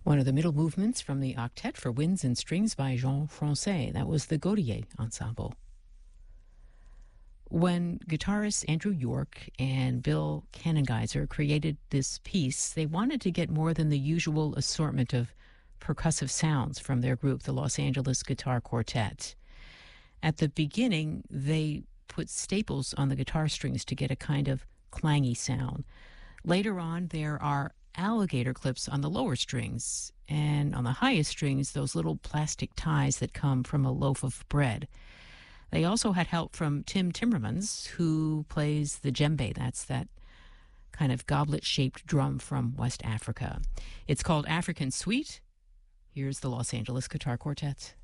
One of the middle movements from the Octet for Winds and Strings by Jean Francais. That was the Gaudier Ensemble. When guitarists Andrew York and Bill Kanengeiser created this piece, they wanted to get more than the usual assortment of percussive sounds from their group, the Los Angeles Guitar Quartet. At the beginning, they put staples on the guitar strings to get a kind of clangy sound. Later on, there are alligator clips on the lower strings, and on the highest strings, those little plastic ties that come from a loaf of bread. They also had help from Tim Timmermans, who plays the djembe. That's that kind of goblet-shaped drum from West Africa. It's called African Suite. Here's the Los Angeles Guitar Quartet.